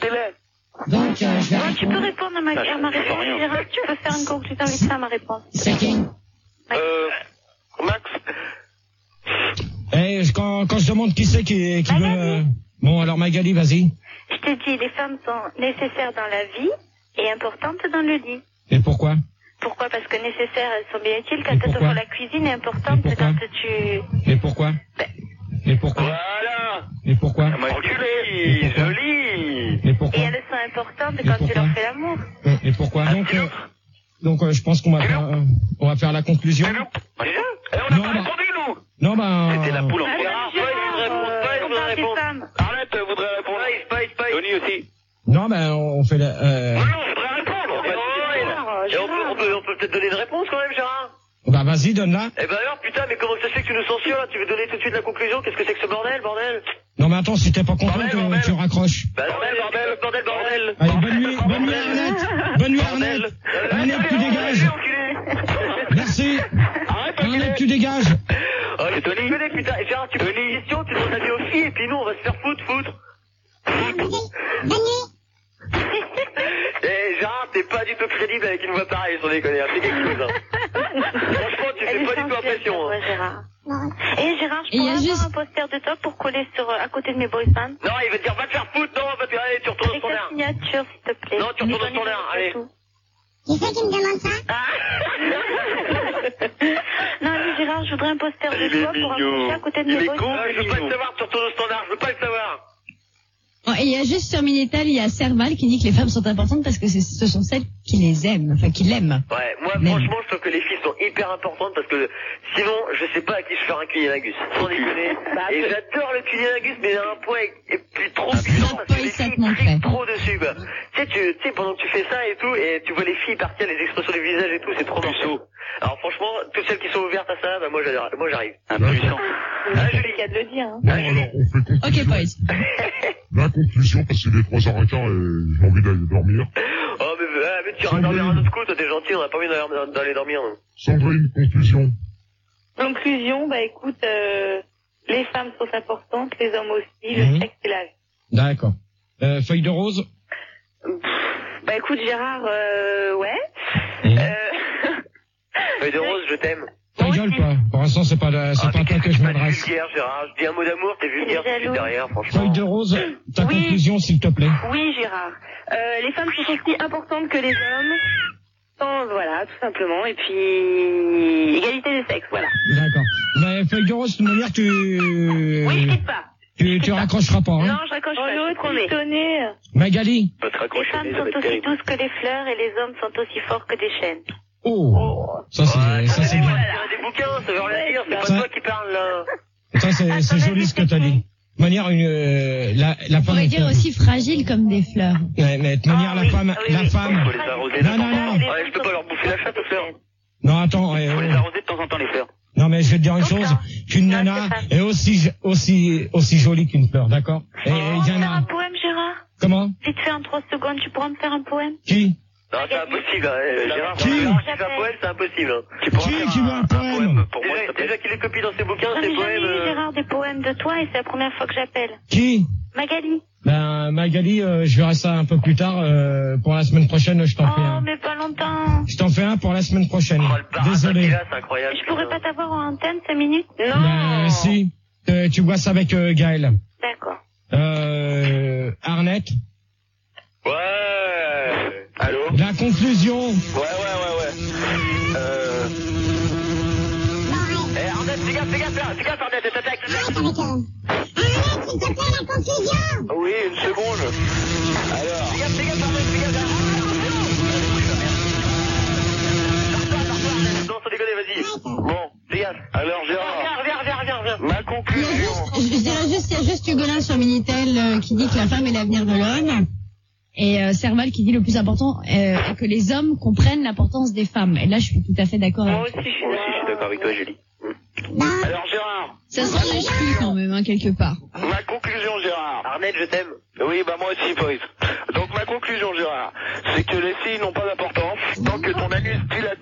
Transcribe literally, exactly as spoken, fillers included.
Écoutez-les. Donc, euh, je vais Ouais, tu peux répondre. répondre à ma, à ma réponse, Gérard. Tu peux faire une conclusion avec ça, ma réponse. C'est qui? Euh, Max. Eh, je- quand, quand je demande qui c'est qui, qui veut... euh, Bon, alors Magali, vas-y. Je te dis, les femmes sont nécessaires dans la vie et importantes dans le lit. Et pourquoi? Pourquoi? Parce que nécessaires, elles sont bien utiles quand Et elles te pourquoi font la cuisine et importantes Et pourquoi quand tu... Et pourquoi? Ben, Et pourquoi? Voilà. Et pourquoi? Enculé. Joli. Et et pourquoi? elles sont importantes Et quand tu pourquoi leur fais l'amour. Et pourquoi? Donc, euh, donc euh, je pense qu'on va faire, euh, on va faire la conclusion. Déjà Eh, on n'a Non, pas bah- répondu, nous. Non, ben... C'était la poule en Ah, Gérard, Gérard, Spice voudrait répondre. euh, Spice on voudrait parle des répondre. femmes. Arlette voudrait répondre. Spice, Spice, Spice. Tony aussi. Non, ben on fait la... Euh... Non, non, je voudrais répondre. En fait. Gérard, Et on peut, on peut, on peut peut-être donner une réponse quand même, Gérard. Bah vas-y, donne-la. Eh ben alors, putain, mais comment ça se fait que tu nous censures, là? Tu veux donner tout de suite la conclusion? Qu'est-ce que c'est que ce bordel, bordel? Non, mais attends, si t'es pas content, Bordel, tu, bordel. tu raccroches. Bah, bordel, bordel, bordel, bordel. Allez, bonne nuit, bonne nuit Arnette. Bonne nuit Arnette. Arnette, tu dégages. Merci. Arrête, Arnette, tu dégages. Oh, c'est Tony. Tu connais, putain. Et Gérard, tu poses une question, tu demandes avis aux filles, et puis nous, on va se faire foutre, foutre. Eh, Gérard, t'es pas du tout crédible avec une voix pareille, sans déconner, hein. C'est quelque chose, hein. Franchement, tu fais pas du tout impression, hein. Ouais, Gérard. Et Gérard, je Et il y pourrais a avoir juste- un poster de toi pour coller sur, euh, à côté de mes boys bands. Non, il va te dire, va te faire foutre, non, va te dire, allez, tu retournes Avec au ta standard. signature, s'il te plaît. Non, tu retournes au Ton numéro standard, et allez. tout. Qui c'est qui me demande ça? Non, mais Gérard, je voudrais un poster Il de est toi pour mignon. accrocher à côté de Il mes est boys con, bands. je veux pas le savoir, tu retournes au standard, je veux pas le savoir. Bon, et il y a juste sur Minitel, il y a Serval qui dit que les femmes sont importantes parce que c'est- ce sont celles qui les aiment, enfin qui l'aiment. Ouais, moi, Mais- franchement, je trouve que les filles sont hyper importantes parce que sinon, je sais pas à qui je ferai un cunnilingus. Sans déconner. Et j'adore le cunnilingus, mais à un point, et puis trop puissant parce que les ça te filles manquerait. triquent trop dessus, quoi. Tu sais, tu, tu sais, pendant que tu fais ça et tout, et tu vois les filles partir, les expressions du visage et tout, c'est trop marrant. Alors franchement, toutes celles qui sont ouvertes à ça, bah moi, j'adore, moi j'arrive. Impuissant. Ah, C'est le cas de le dire, hein. Bon, alors, on fait conclusion. Ok, boys. La conclusion, parce qu'il est trois heures quinze et j'ai envie d'aller dormir. Oh, mais, ah, mais tu iras dormir un autre coup, toi t'es gentil, on a pas envie d'aller d'aller dormir, non. Sandrine, conclusion. Conclusion, bah écoute, euh, les femmes sont importantes, les hommes aussi, Mhm. le sexe et la vie. D'accord. Euh, feuille de rose. Bah écoute, Gérard, euh, ouais. Mhm. Euh, Feuille de rose, je t'aime. Ta gueule, pas. Pour l'instant, c'est pas, la- c'est Ah, pas mais à toi qu'est-ce que je tu m'as m'adresse. vulgaire, Gérard. Je dis un mot d'amour, t'es vulgaire, T'es tu suis jaloux. derrière, franchement. Feuille de rose, ta Oui. conclusion, s'il te plaît. oui, Gérard. Euh, les femmes sont aussi importantes que les hommes. Sans- voilà, tout simplement. Et puis, égalité des sexes, voilà. D'accord. Mais feuille de rose, de toute manière, tu... Oui, je quitte pas. Tu, tu raccrocheras pas, hein. Non, je raccroche pas, je te promets. Magali. Pas te Les raccrocher, femmes ça sont va être aussi terrible. douces que les fleurs et les hommes sont aussi forts que des chênes. Oh. Ça, c'est, Ouais, ça, c'est des bien. bouquins, des bouquins, ça veut rien dire, c'est pas Ça- toi qui parles, là. Ça, c'est, c'est joli ce que t'as dit. De manière, une, euh, la, la On femme... pourrait est- dire aussi fragile comme des fleurs. Ouais, mais de manière, Ah, la oui, femme, ah oui, la oui. femme... Faut les arroser Non, de non, temps en non. temps. Ouais, je peux pas leur bouffer la chatte aux fleurs. Non, attends, euh, Faut les arroser de temps en temps, les fleurs. non, mais je vais te dire une D'accord. chose, qu'une Non, nana c'est est aussi, aussi, aussi jolie qu'une fleur, d'accord? Et Oh, il y en faire un a... poème, Gérard? Comment? Vite fait en trois secondes, tu pourras me faire un poème? Qui? Non, c'est impossible, hein. Euh, Gérard, Qui Gérard, qui fait un poème, c'est impossible, hein. Tu pourras Qui faire qui veut un poème? Pour moi, déjà, déjà qu'il est copié dans ses bouquins, J'en ses ai jamais poèmes, eu, euh... Gérard, des poèmes de toi et c'est la première fois que j'appelle. Qui? Magali. Ben, Magali, euh, je verrai ça un peu plus tard, euh, pour la semaine prochaine, je t'en fais Oh, un. mais pas longtemps. Je t'en fais un pour la semaine prochaine. Oh, le baratin Désolé. qu'il a, c'est incroyable. Je pourrais pas t'avoir en antenne cinq minutes? Non. Ben, si. Euh, tu vois ça avec euh, Gaël. D'accord. Euh, Arnette. Ouais. Allô? La conclusion. Ouais, ouais, ouais, ouais. Euh... Eh, Arnette, fais gaffe, fais gaffe, là. Fais gaffe, Arnette, elle t'attaque. Arrête avec eux. Arrête, s'il te plaît, la conclusion. Oui, une seconde. Alors. Fais gaffe, fais gaffe, Arnette, fais gaffe. Non, sans déconner, vas-y. Bon, fais gaffe. Alors, Gérard. Reviens, reviens, reviens, reviens, reviens. Ma Il y a conclusion. juste, je dirais juste, il y a juste Hugolin sur Minitel euh, qui dit que la femme est l'avenir de l'homme. Et euh, Serval qui dit le plus important euh, est que les hommes comprennent l'importance des femmes. Et là, je suis tout à fait d'accord Moi avec aussi, toi. je suis Moi aussi, je suis d'accord avec toi, Julie. Alors, Gérard. Ça se relâche plus quand même, hein, quelque part. Ma conclusion, Gérard. Arnette, je t'aime. Oui, bah moi aussi, Boris. Donc ma conclusion, Gérard, c'est que les filles n'ont pas d'importance tant que ton anus dilate